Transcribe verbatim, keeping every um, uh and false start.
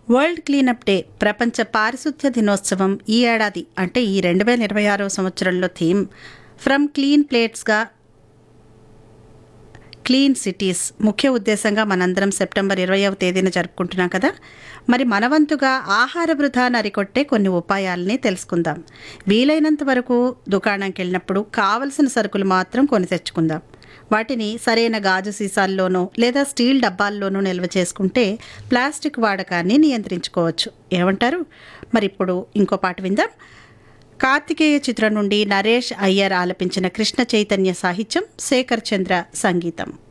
World cleanup day ప్రపంచ పారిశుద్ధ్య దినోత్సవం ఈ ఏడాది అంటే ఈ రెండు వేల ఇరవై ఆరో సంవత్సరంలో theme from clean ప్లేట్స్గా clean cities ముఖ్య ఉద్దేశంగా మనందరం సెప్టెంబర్ ఇరవైవ తేదీన జరుపుకుంటున్నాం కదా. మరి మనవంతుగా ఆహార వృధాను అరికొట్టే కొన్ని ఉపాయాలని తెలుసుకుందాం. వీలైనంత వరకు దుకాణంకి వెళ్ళినప్పుడు కావలసిన సరుకులు మాత్రం కొని తెచ్చుకుందాం. వాటిని సరైన గాజు సీసాల్లోనూ లేదా స్టీల్ డబ్బాల్లోనూ నిల్వ చేసుకుంటే ప్లాస్టిక్ వాడకాన్ని నియంత్రించుకోవచ్చు. ఏమంటారు? మరి ఇప్పుడు ఇంకో పాట విందాం. కార్తికేయ చిత్రం నుండి నరేష్ అయ్యర్ ఆలపించిన కృష్ణ చైతన్య సాహిత్యం, శేఖర్ చంద్ర సంగీతం.